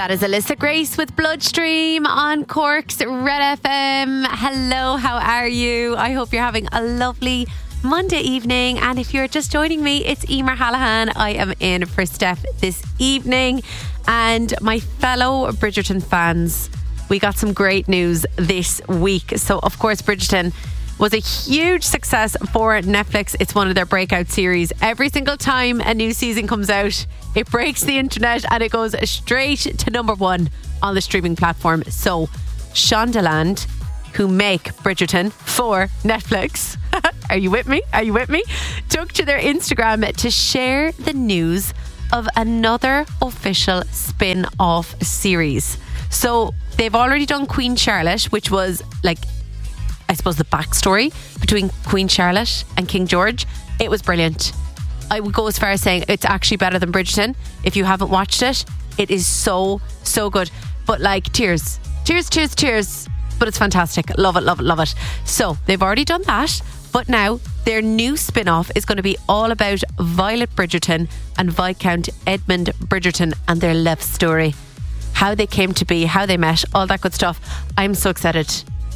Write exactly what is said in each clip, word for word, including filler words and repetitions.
That is Alyssa Grace with Bloodstream on Cork's Red F M. Hello, how are you? I hope you're having a lovely Monday evening. And if you're just joining me, it's Emer Hallahan. I am in for Steph this evening. And my fellow Bridgerton fans, we got some great news this week. So, of course, Bridgerton was a huge success for Netflix. It's one of their breakout series. Every single time a new season comes out, it breaks the internet and it goes straight to number one on the streaming platform. So Shondaland, who make Bridgerton for Netflix, are you with me? Are you with me? Took to their Instagram to share the news of another official spin-off series. So they've already done Queen Charlotte, which was like, I suppose, the backstory between Queen Charlotte and King George. It was brilliant. I would go as far as saying it's actually better than Bridgerton. If you haven't watched it, it is so, so good. But like, tears. Tears, tears, tears. But it's fantastic. Love it, love it, love it. So they've already done that. But now their new spin-off is going to be all about Violet Bridgerton and Viscount Edmund Bridgerton and their love story. How they came to be, how they met, all that good stuff. I'm so excited.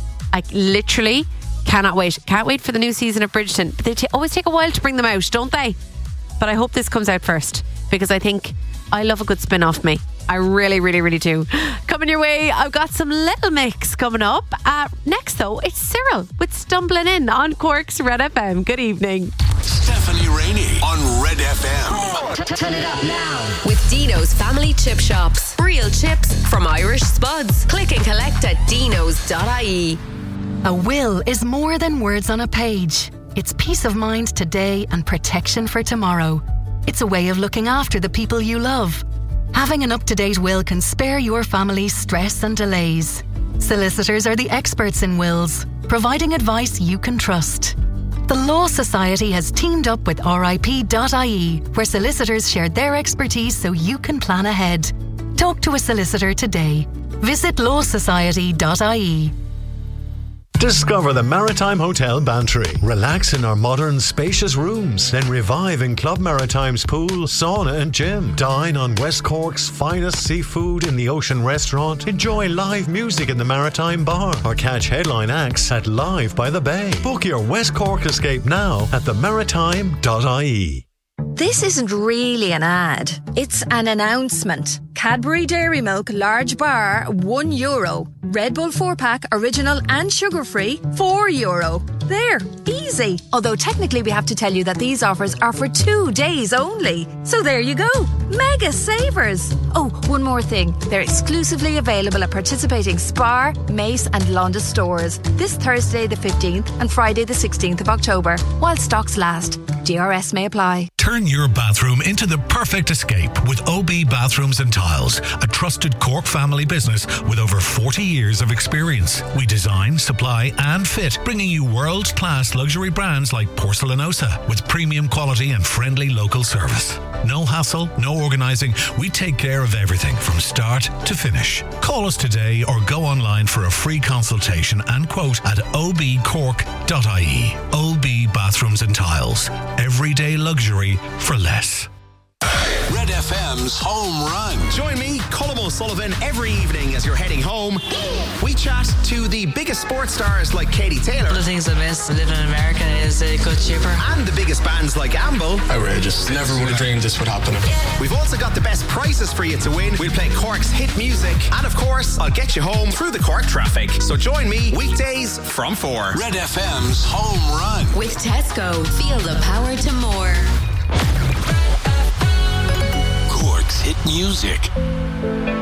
I literally cannot wait. Can't wait for the new season of Bridgerton. But they t- always take a while to bring them out, don't they? But I hope this comes out first, because I think I love a good spin-off, me. I really, really, really do. Coming your way, I've got some Little Mix coming up. Uh, next, though, it's Cyril with Stumbling In on Cork's Red F M. Good evening. Stephanie Rainey on Red F M. Turn it up now. With Dino's Family Chip Shops. Real chips from Irish Spuds. Click and collect at dinos dot I E. A will is more than words on a page. It's peace of mind today and protection for tomorrow. It's a way of looking after the people you love. Having an up-to-date will can spare your family stress and delays. Solicitors are the experts in wills, providing advice you can trust. The Law Society has teamed up with R I P dot I E, where solicitors share their expertise so you can plan ahead. Talk to a solicitor today. Visit law society dot I E. Discover the Maritime Hotel Bantry. Relax in our modern, spacious rooms. Then revive in Club Maritime's pool, sauna and gym. Dine on West Cork's finest seafood in the Ocean Restaurant. Enjoy live music in the Maritime Bar. Or catch headline acts at Live by the Bay. Book your West Cork escape now at the maritime dot I E. This isn't really an ad. It's an announcement. Cadbury Dairy Milk Large Bar, one euro. Red Bull four pack, original and sugar-free, four euro. There, easy. Although technically we have to tell you that these offers are for two days only. So there you go. Mega savers. Oh, one more thing. They're exclusively available at participating Spar, Mace and Londa stores this Thursday the fifteenth and Friday the sixteenth of October, while stocks last. D R S may apply. Turn your bathroom into the perfect escape with O B Bathrooms and Tiles, a trusted Cork family business with over forty years of experience. We design, supply and fit, bringing you world-class luxury brands like Porcelanosa with premium quality and friendly local service. No hassle, no organising. We take care of everything from start to finish. Call us today or go online for a free consultation and quote at o b cork dot I E. O B Bathrooms and Tiles. Everyday luxury for less. Red F M's Home Run. Join me, Colm O'Sullivan, every evening as you're heading home. We chat to the biggest sports stars like Katie Taylor. One of the things I miss living in America is it got cheaper. And the biggest bands like Amble. Outrageous. Never would have dreamed this would happen. We've also got the best prizes for you to win. We'll play Cork's hit music. And of course, I'll get you home through the Cork traffic. So join me weekdays from four. Red F M's Home Run. With Tesco, feel the power to more. Cork's hit music.